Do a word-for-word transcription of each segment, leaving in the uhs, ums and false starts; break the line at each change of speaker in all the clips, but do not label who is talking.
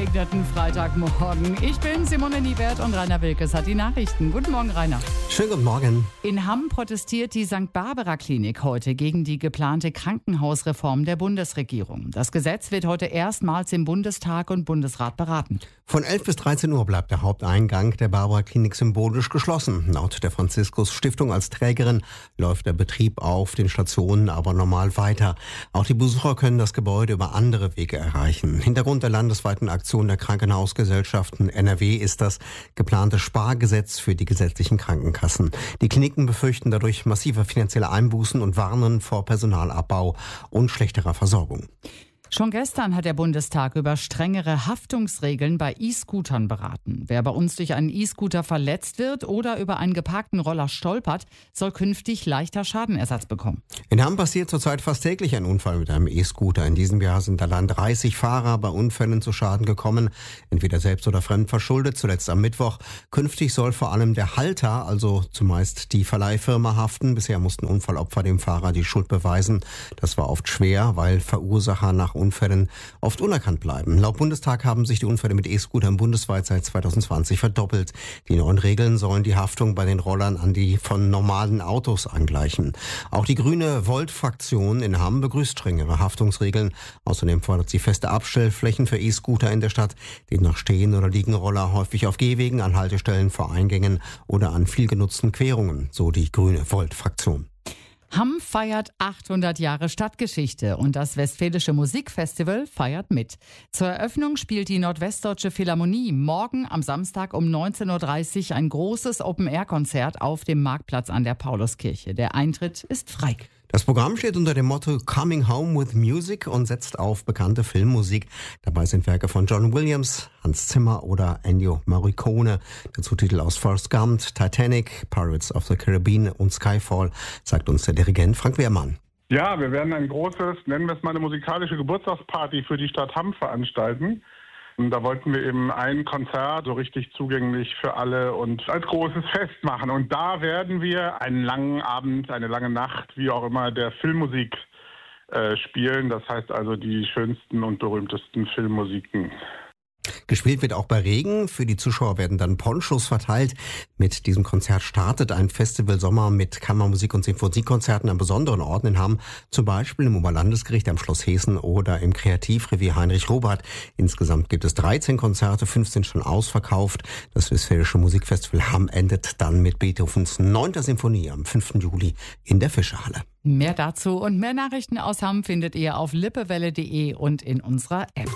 verregneten Freitagmorgen. Ich bin Simone Niebert und Rainer Wilkes hat die Nachrichten. Guten Morgen, Rainer.
Schönen guten Morgen.
In Hamm protestiert die Sankt Barbara Klinik heute gegen die geplante Krankenhausreform der Bundesregierung. Das Gesetz wird heute erstmals im Bundestag und Bundesrat beraten.
Von elf bis dreizehn Uhr bleibt der Haupteingang der Barbara Klinik symbolisch geschlossen. Laut der Franziskus Stiftung als Trägerin läuft der Betrieb auf den Stationen aber normal weiter. Auch die Besucher können das Gebäude über andere Wege erreichen. Hintergrund der landesweiten Aktion der Krankenhausgesellschaften N R W ist das geplante Spargesetz für die gesetzlichen Krankenkassen. Die Kliniken befürchten dadurch massive finanzielle Einbußen und warnen vor Personalabbau und schlechterer Versorgung.
Schon gestern hat der Bundestag über strengere Haftungsregeln bei E-Scootern beraten. Wer bei uns durch einen E-Scooter verletzt wird oder über einen geparkten Roller stolpert, soll künftig leichter Schadenersatz bekommen.
In Hamm passiert zurzeit fast täglich ein Unfall mit einem E-Scooter. In diesem Jahr sind allein dreißig Fahrer bei Unfällen zu Schaden gekommen, entweder selbst oder fremd verschuldet, zuletzt am Mittwoch. Künftig soll vor allem der Halter, also zumeist die Verleihfirma, haften. Bisher mussten Unfallopfer dem Fahrer die Schuld beweisen. Das war oft schwer, weil Verursacher nach Unfällen oft unerkannt bleiben. Laut Bundestag haben sich die Unfälle mit E-Scootern bundesweit seit zwanzig zwanzig verdoppelt. Die neuen Regeln sollen die Haftung bei den Rollern an die von normalen Autos angleichen. Auch die grüne Volt-Fraktion in Hamm begrüßt strengere Haftungsregeln. Außerdem fordert sie feste Abstellflächen für E-Scooter in der Stadt. Demnach stehen oder liegen Roller häufig auf Gehwegen, an Haltestellen vor Eingängen oder an viel genutzten Querungen, so die grüne Volt-Fraktion.
Hamm feiert achthundert Jahre Stadtgeschichte und das Westfälische Musikfestival feiert mit. Zur Eröffnung spielt die Nordwestdeutsche Philharmonie morgen am Samstag um neunzehn Uhr dreißig ein großes Open-Air-Konzert auf dem Marktplatz an der Pauluskirche. Der Eintritt ist frei.
Das Programm steht unter dem Motto Coming Home with Music und setzt auf bekannte Filmmusik. Dabei sind Werke von John Williams, Hans Zimmer oder Ennio Morricone. Dazu Titel aus Forrest Gump, Titanic, Pirates of the Caribbean und Skyfall, sagt uns der Dirigent Frank Wehrmann.
Ja, wir werden ein großes, nennen wir es mal eine musikalische Geburtstagsparty für die Stadt Hamm veranstalten. Und da wollten wir eben ein Konzert so richtig zugänglich für alle und als großes Fest machen. Und da werden wir einen langen Abend, eine lange Nacht, wie auch immer, der Filmmusik äh, spielen. Das heißt also die schönsten und berühmtesten Filmmusiken.
Gespielt wird auch bei Regen. Für die Zuschauer werden dann Ponchos verteilt. Mit diesem Konzert startet ein Festival Sommer mit Kammermusik und Sinfoniekonzerten an besonderen Orten in Hamm. Zum Beispiel im Oberlandesgericht am Schloss Heßen oder im Kreativrevier Heinrich Robert. Insgesamt gibt es dreizehn Konzerte, fünfzehn schon ausverkauft. Das Westfälische Musikfestival Hamm endet dann mit Beethovens neunter Sinfonie am fünften Juli in der Fischerhalle.
Mehr dazu und mehr Nachrichten aus Hamm findet ihr auf lippewelle punkt de und in unserer App.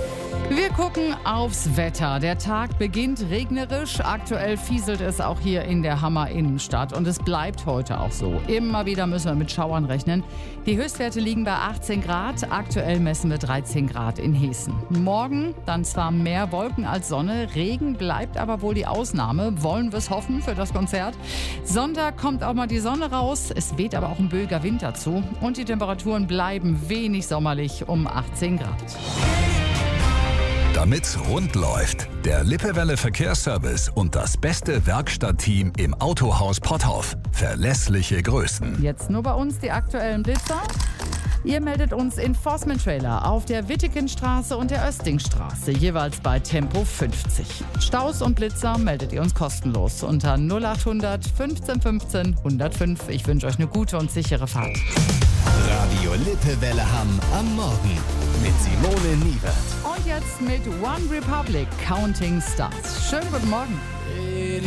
Wir gucken aufs Wetter. Der Tag beginnt regnerisch. Aktuell fieselt es auch hier in der Hammer Innenstadt. Und es bleibt heute auch so. Immer wieder müssen wir mit Schauern rechnen. Die Höchstwerte liegen bei achtzehn Grad. Aktuell messen wir dreizehn Grad in Heßen. Morgen dann zwar mehr Wolken als Sonne. Regen bleibt aber wohl die Ausnahme. Wollen wir es hoffen für das Konzert. Sonntag kommt auch mal die Sonne raus. Es weht aber auch ein böiger Wind dazu. Und die Temperaturen bleiben wenig sommerlich um achtzehn Grad.
Damit's rund läuft, der Lippewelle Verkehrsservice und das beste Werkstattteam im Autohaus Potthoff. Verlässliche Größen.
Jetzt nur bei uns die aktuellen Blitzer. Ihr meldet uns Enforcement Trailer auf der Wittekenstraße und der Östingstraße, jeweils bei Tempo fünfzig. Staus und Blitzer meldet ihr uns kostenlos unter null achthundert fünfzehn fünfzehn hundertfünf. Ich wünsche euch eine gute und sichere Fahrt.
Radio Lippewelle Hamm am Morgen mit Simone Niebert.
Und jetzt mit One Republic, Counting Stars. Schönen guten Morgen.